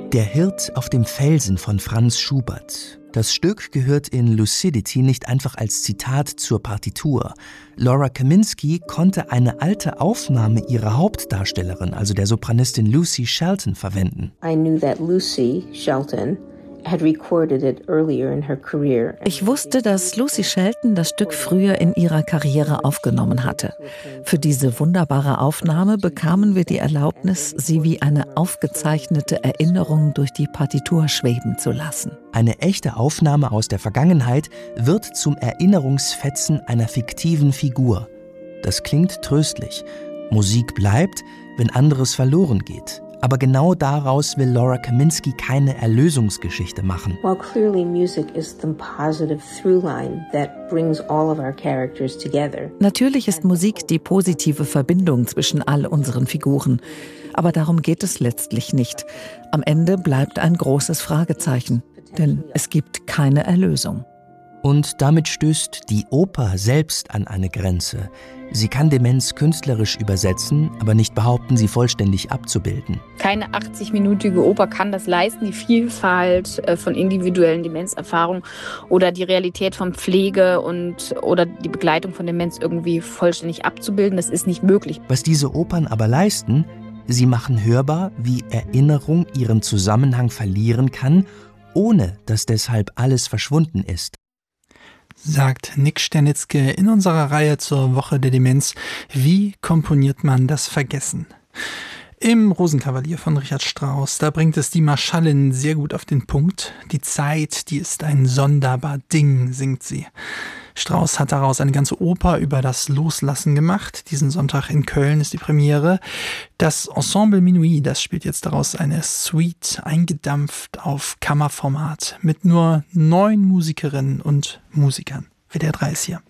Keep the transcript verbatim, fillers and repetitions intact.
Der Hirt auf dem Felsen von Franz Schubert. Das Stück gehört in Lucidity nicht einfach als Zitat zur Partitur. Laura Kaminski konnte eine alte Aufnahme ihrer Hauptdarstellerin, also der Sopranistin Lucy Shelton, verwenden. I knew that Lucy Shelton had recorded it earlier in her career. Ich wusste, dass Lucy Shelton das Stück früher in ihrer Karriere aufgenommen hatte. Für diese wunderbare Aufnahme bekamen wir die Erlaubnis, sie wie eine aufgezeichnete Erinnerung durch die Partitur schweben zu lassen. Eine echte Aufnahme aus der Vergangenheit wird zum Erinnerungsfetzen einer fiktiven Figur. Das klingt tröstlich. Musik bleibt, wenn anderes verloren geht. Aber genau daraus will Laura Kaminski keine Erlösungsgeschichte machen. While clearly music is the positive through line that brings all of our characters together. Natürlich ist Musik die positive Verbindung zwischen all unseren Figuren. Aber darum geht es letztlich nicht. Am Ende bleibt ein großes Fragezeichen, denn es gibt keine Erlösung. Und damit stößt die Oper selbst an eine Grenze. Sie kann Demenz künstlerisch übersetzen, aber nicht behaupten, sie vollständig abzubilden. Keine achtzig-minütige Oper kann das leisten, die Vielfalt von individuellen Demenzerfahrungen oder die Realität von Pflege und oder die Begleitung von Demenz irgendwie vollständig abzubilden. Das ist nicht möglich. Was diese Opern aber leisten, sie machen hörbar, wie Erinnerung ihren Zusammenhang verlieren kann, ohne dass deshalb alles verschwunden ist. Sagt Nick Sternitzke in unserer Reihe zur Woche der Demenz. Wie komponiert man das Vergessen? Im Rosenkavalier von Richard Strauss, da bringt es die Marschallin sehr gut auf den Punkt. Die Zeit, die ist ein sonderbar Ding, singt sie. Strauss hat daraus eine ganze Oper über das Loslassen gemacht. Diesen Sonntag in Köln ist die Premiere. Das Ensemble Minuit, das spielt jetzt daraus eine Suite, eingedampft auf Kammerformat, mit nur neun Musikerinnen und Musikern. W D R drei ist hier.